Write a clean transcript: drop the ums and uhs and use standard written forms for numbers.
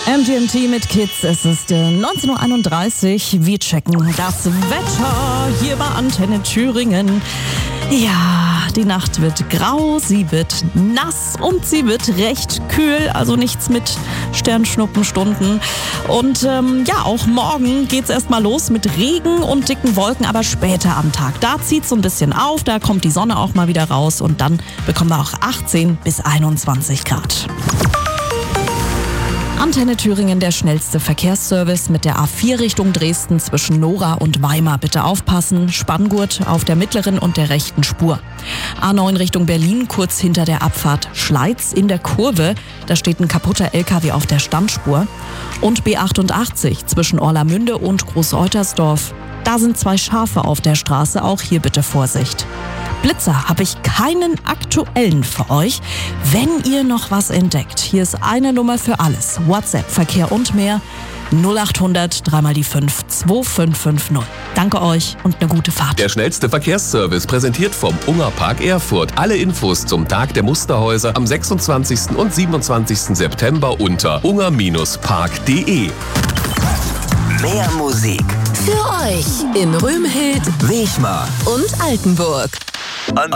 MGMT mit Kids, es ist 19.31 Uhr. Wir checken das Wetter hier bei Antenne Thüringen. Ja, die Nacht wird grau, sie wird nass und sie wird recht kühl, also nichts mit Sternschnuppenstunden. Und auch morgen geht's erstmal los mit Regen und dicken Wolken, aber später am Tag. Da zieht's so ein bisschen auf, da kommt die Sonne auch mal wieder raus und dann bekommen wir auch 18 bis 21 Grad. Antenne Thüringen, der schnellste Verkehrsservice mit der A4 Richtung Dresden zwischen Nora und Weimar. Bitte aufpassen, Spanngurt auf der mittleren und der rechten Spur. A9 Richtung Berlin, kurz hinter der Abfahrt Schleiz in der Kurve. Da steht ein kaputter LKW auf der Standspur. Und B88 zwischen Orlamünde und Großeutersdorf. Da sind 2 Schafe auf der Straße, auch hier bitte Vorsicht. Blitzer habe ich keinen aktuellen für euch. Wenn ihr noch was entdeckt, hier ist eine Nummer für alles. WhatsApp, Verkehr und mehr 0800 3 mal die 5 2550. Danke euch und eine gute Fahrt. Der schnellste Verkehrsservice präsentiert vom Ungerpark Erfurt. Alle Infos zum Tag der Musterhäuser am 26. und 27. September unter unger-park.de. Mehr Musik für euch in Rümhild, Wechmar und Altenburg.